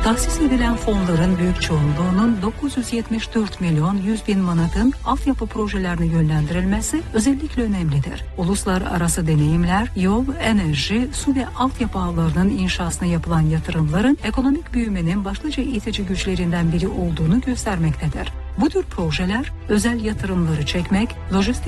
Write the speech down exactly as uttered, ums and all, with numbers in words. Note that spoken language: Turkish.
Tahsis edilen fonların büyük çoğunluğunun dokuz yüz yetmiş dört milyon yüz bin manatın altyapı projelerine yönlendirilmesi özellikle önemlidir. Uluslararası deneyimler, yol, enerji, su ve altyapı ağlarının inşasına yapılan yatırımların ekonomik büyümenin başlıca itici güçlerinden biri olduğunu göstermektedir. Bu tür projeler özel yatırımları çekmek, lojistik